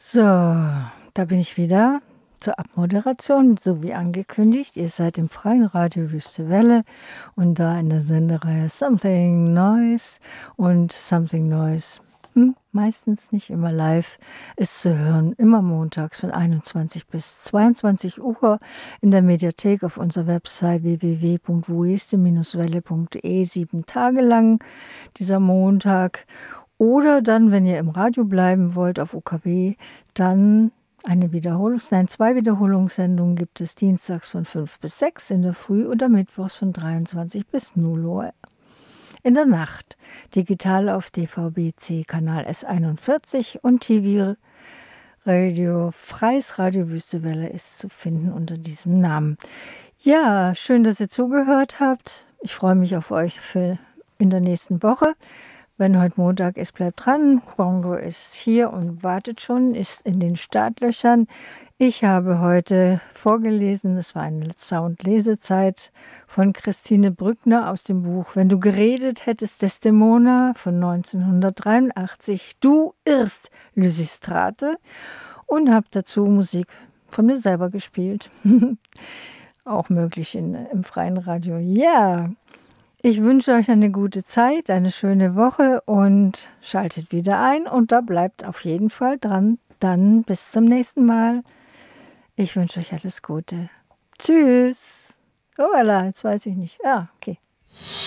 So, da bin ich wieder zur Abmoderation, so wie angekündigt. Ihr seid im freien Radio Wüste Welle und da in der Sendereihe Something Noise und Something Noise. Meistens nicht immer live, ist zu hören, immer montags von 21 bis 22 Uhr in der Mediathek auf unserer Website www.wueste-welle.de 7 Tage lang, dieser Montag. Oder dann, wenn ihr im Radio bleiben wollt, auf UKW, dann zwei Wiederholungssendungen gibt es dienstags von 5 bis 6 in der Früh oder mittwochs von 23 bis 0 Uhr in der Nacht. Digital auf DVB-C Kanal S41 und TV-Radio, Freies Radio Wüste Welle ist zu finden unter diesem Namen. Ja, schön, dass ihr zugehört habt. Ich freue mich auf euch in der nächsten Woche. Wenn heute Montag ist, bleibt dran. Bongo ist hier und wartet schon, ist in den Startlöchern. Ich habe heute vorgelesen, das war eine Soundlesezeit von Christine Brückner aus dem Buch Wenn du geredet hättest, Desdemona von 1983. Du irrst, Lysistrate. Und habe dazu Musik von mir selber gespielt. Auch möglich im freien Radio. Ja. Ich wünsche euch eine gute Zeit, eine schöne Woche und schaltet wieder ein und da bleibt auf jeden Fall dran. Dann bis zum nächsten Mal. Ich wünsche euch alles Gute. Tschüss. Oh, voilà, jetzt weiß ich nicht. Ja, okay.